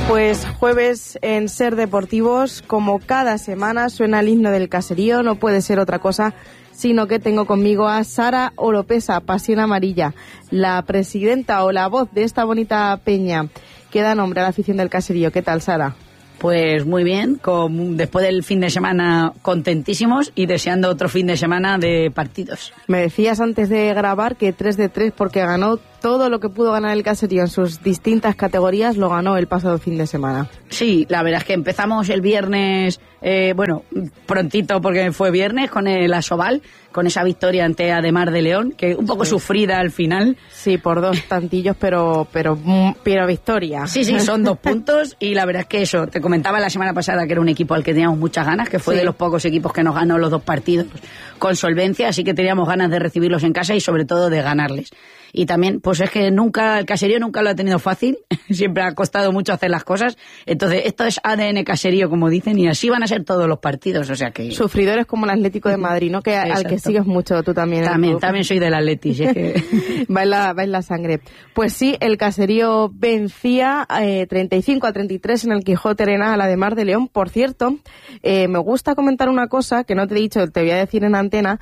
Pues jueves en Ser Deportivos, como cada semana suena el himno del caserío, no puede ser otra cosa, sino que tengo conmigo a Sara Oropesa, Pasión Amarilla, la presidenta o la voz de esta bonita peña que da nombre a la afición del caserío. ¿Qué tal, Sara? Pues muy bien, después del fin de semana contentísimos y deseando otro fin de semana de partidos. Me decías antes de grabar que 3 de 3 porque ganó todo lo que pudo ganar el caserío en sus distintas categorías, lo ganó el pasado fin de semana. Sí, la verdad es que empezamos el viernes, prontito porque fue viernes, con el Asobal, con esa victoria ante Ademar de León, que un poco sufrida al final. Sí, por 2 tantillos, pero victoria. Sí, son 2 puntos y la verdad es que eso, te comentaba la semana pasada que era un equipo al que teníamos muchas ganas, que fue de los pocos equipos que nos ganó los 2 partidos con solvencia, así que teníamos ganas de recibirlos en casa y sobre todo de ganarles. Y también, pues es que el caserío nunca lo ha tenido fácil, siempre ha costado mucho hacer las cosas, entonces esto es ADN caserío, como dicen, y así van a ser todos los partidos, o sea que... Sufridores como el Atlético de Madrid, ¿no? Que al que sigues mucho tú también. También soy del Atleti, si es que... va en la sangre. Pues sí, el caserío vencía 35-33 en el Quijote Arena a la Ademar de León. Por cierto, me gusta comentar una cosa que no te he dicho, te voy a decir en antena.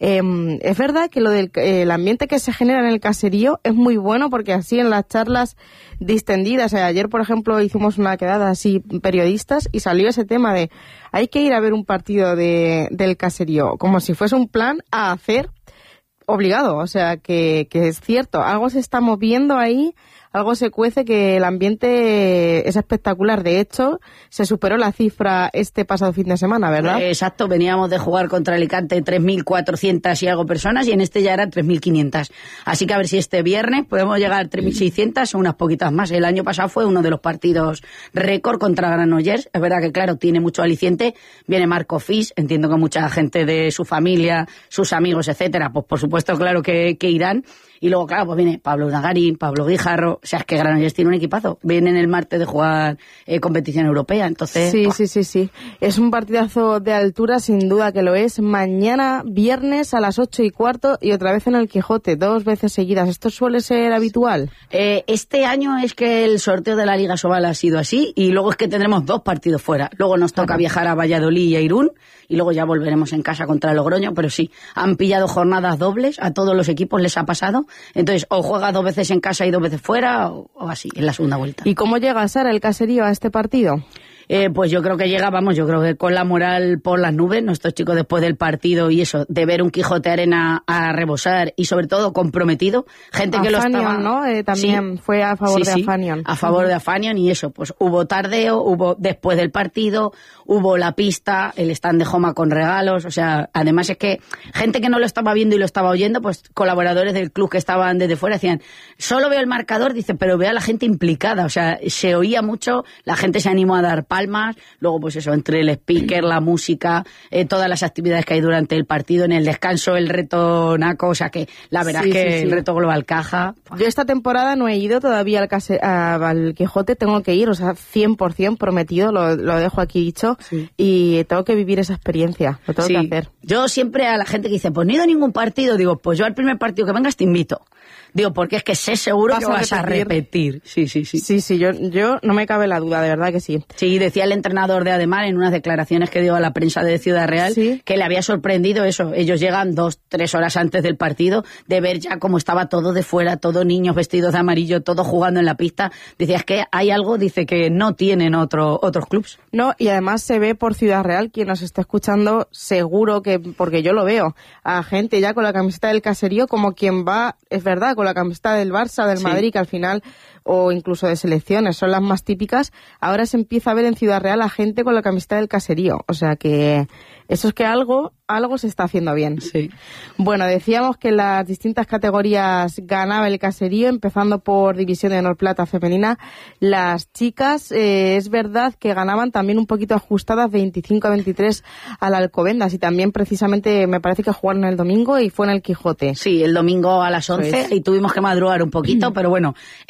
Es verdad que lo del el ambiente que se genera en el caserío es muy bueno, porque así en las charlas distendidas, ayer por ejemplo hicimos una quedada así periodistas y salió ese tema de hay que ir a ver un partido del caserío, como si fuese un plan a hacer obligado, o sea que es cierto, algo se está moviendo ahí, algo se cuece, que el ambiente es espectacular. De hecho, se superó la cifra este pasado fin de semana, ¿verdad? Exacto, veníamos de jugar contra Alicante 3.400 y algo personas y en este ya eran 3.500. Así que a ver si este viernes podemos llegar a 3.600 o unas poquitas más. El año pasado fue uno de los partidos récord contra Granollers. Es verdad que, claro, tiene mucho aliciente. Viene Marco Fis, entiendo que mucha gente de su familia, sus amigos, etcétera, pues por supuesto, claro que irán. Y luego, claro, pues viene Pablo Nagarín, Pablo Guijarro, o sea, es que Granollers tiene un equipazo. Vienen el martes de jugar competición europea, entonces... Sí. Es un partidazo de altura, sin duda que lo es. Mañana, viernes, a las 8:15 y otra vez en el Quijote, 2 veces seguidas. ¿Esto suele ser habitual? Este año es que el sorteo de la Liga Sobal ha sido así y luego es que tendremos 2 partidos fuera. Luego nos toca viajar a Valladolid y a Irún y luego ya volveremos en casa contra Logroño, pero sí, han pillado jornadas dobles, a todos los equipos les ha pasado. Entonces, o juega 2 veces en casa y 2 veces fuera, o así, en la segunda vuelta. ¿Y cómo llega, Sara, el caserío a este partido? Pues yo creo que yo creo que con la moral por las nubes, nuestros chicos después del partido y eso, de ver un Quijote Arena a rebosar y sobre todo comprometido, gente que lo estaba... ¿no? También fue a favor de Afanion. A favor de Afanion y eso, pues hubo tardeo, hubo después del partido, hubo la pista, el stand de Joma con regalos, o sea, además es que gente que no lo estaba viendo y lo estaba oyendo, pues colaboradores del club que estaban desde fuera decían, solo veo el marcador, dice, pero veo a la gente implicada, o sea, se oía mucho, la gente se animó a dar palmas, luego pues eso, entre el speaker, la música, todas las actividades que hay durante el partido, en el descanso, el reto Naco, o sea que la verdad es que el reto Global Caja... Yo esta temporada no he ido todavía al Quijote, tengo que ir, o sea, 100% prometido, lo dejo aquí dicho, y tengo que vivir esa experiencia, lo tengo que hacer. Yo siempre a la gente que dice, pues no he ido a ningún partido, digo, pues yo al primer partido que vengas te invito. Digo, porque es que sé seguro que vas a repetir. Sí. Sí, yo no me cabe la duda, de verdad que sí. Sí, decía el entrenador de Ademar en unas declaraciones que dio a la prensa de Ciudad Real que le había sorprendido eso. Ellos llegan 2-3 horas antes del partido de ver ya cómo estaba todo de fuera, todos niños vestidos de amarillo, todos jugando en la pista. Decía, es que hay algo, dice, que no tienen otros clubs. No, y además se ve por Ciudad Real, quien nos está escuchando, seguro que, porque yo lo veo, a gente ya con la camiseta del caserío como quien va, es verdad, con la camiseta del Barça, del Madrid, que al final, o incluso de selecciones, son las más típicas. Ahora se empieza a ver en Ciudad Real a gente con la camiseta del caserío. O sea que eso es que algo se está haciendo bien. Sí. Bueno, decíamos que en las distintas categorías ganaba el caserío, empezando por División de Honor Plata femenina. Las chicas, es verdad que ganaban también un poquito ajustadas, 25-23 al Alcobendas, y también precisamente me parece que jugaron el domingo y fue en el Quijote. Sí, el domingo a las 11 y tuvimos que madrugar un poquito, pero bueno, se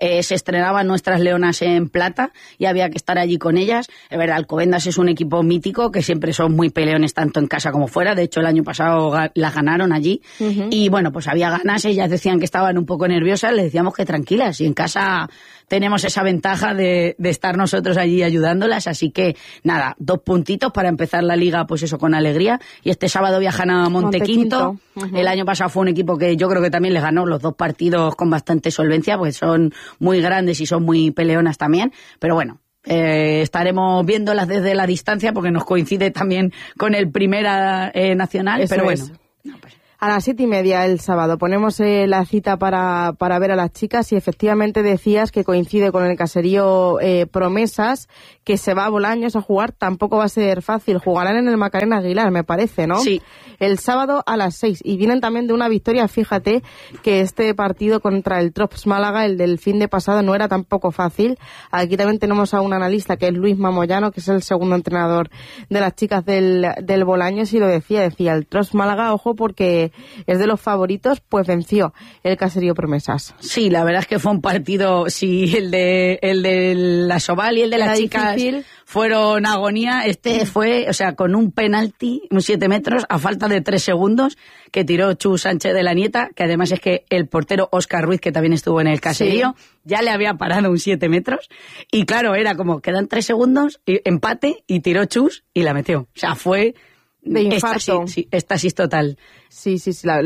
estrenaban nuestras leonas en plata y había que estar allí con ellas. Es verdad, Alcobendas es un equipo mítico que siempre son muy peleones tanto en casa como fuera. De hecho, el año pasado las ganaron allí. Y bueno, pues había ganas, ellas decían que estaban un poco nerviosas, les decíamos que tranquilas, y en casa tenemos esa ventaja de estar nosotros allí ayudándolas, así que nada, 2 puntitos para empezar la liga, pues eso, con alegría. Y este sábado viajan a Montequinto. El año pasado fue un equipo que yo creo que también les ganó los 2 partidos con bastante solvencia, pues son muy grandes y son muy peleonas también, pero bueno. Estaremos viéndolas desde la distancia porque nos coincide también con el Primera Nacional, eso pero bueno. Es. A las 7:30 el sábado ponemos la cita para ver a las chicas, y efectivamente decías que coincide con el caserío Promesas, que se va a Bolaños a jugar. Tampoco va a ser fácil, jugarán en el Macarena Aguilar, me parece, ¿no? Sí. El sábado a las 6, y vienen también de una victoria. Fíjate que este partido contra el Trops Málaga, el del fin de pasado, no era tampoco fácil. Aquí también tenemos a un analista que es Luis Mamoyano, que es el segundo entrenador de las chicas del Bolaños, y lo decía el Trops Málaga, ojo, porque es de los favoritos, pues venció el caserío Promesas. Sí, la verdad es que fue un partido, sí, el de la Soval y el de las chicas difícil. Fueron agonía. Este fue, o sea, con un penalti, un 7 metros, a falta de 3 segundos, que tiró Chu Sánchez de la Nieta, que además es que el portero Óscar Ruiz, que también estuvo en el caserío, ya le había parado un 7 metros, y claro, era como, quedan 3 segundos, y empate, y tiró Chus, y la metió. O sea, fue de infarto. Estasis total. Sí,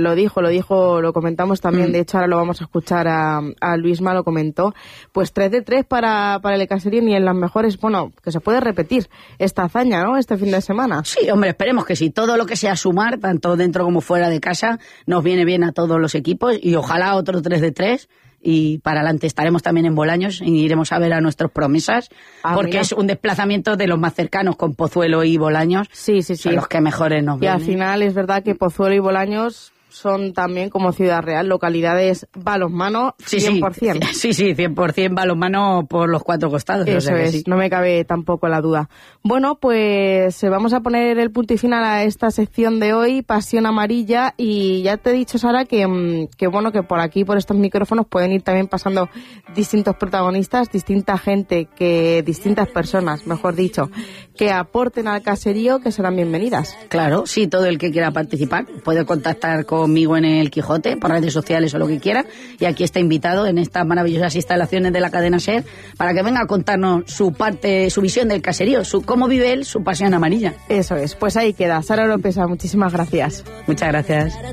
lo comentamos también. De hecho, ahora lo vamos a escuchar a Luisma, lo comentó. Pues 3 de 3 para el caserío, y en las mejores, bueno, que se puede repetir esta hazaña, ¿no?, este fin de semana. Sí, hombre, esperemos que sí. Todo lo que sea sumar, tanto dentro como fuera de casa, nos viene bien a todos los equipos, y ojalá otro 3 de 3. Y para adelante estaremos también en Bolaños y iremos a ver a nuestros Promesas, porque es un desplazamiento de los más cercanos, con Pozuelo y Bolaños. Sí. Son los que mejores nos ven. Y al final es verdad que Pozuelo y Bolaños son también, como Ciudad Real, localidades balonmano 100%. Sí, 100% balonmano por los 4 costados. Eso, o sea, es, sí. No me cabe tampoco la duda. Bueno, pues vamos a poner el punto y final a esta sección de hoy, Pasión Amarilla, y ya te he dicho, Sara, que bueno, que por aquí, por estos micrófonos, pueden ir también pasando distintos protagonistas, distinta gente, distintas personas, mejor dicho, que aporten al caserío, que serán bienvenidas. Claro, sí, todo el que quiera participar puede contactar conmigo en el Quijote, por redes sociales o lo que quiera, y aquí está invitado en estas maravillosas instalaciones de la cadena SER para que venga a contarnos su visión del caserío, cómo vive él su pasión amarilla. Eso es, pues ahí queda. Sara López, muchísimas gracias. Muchas gracias.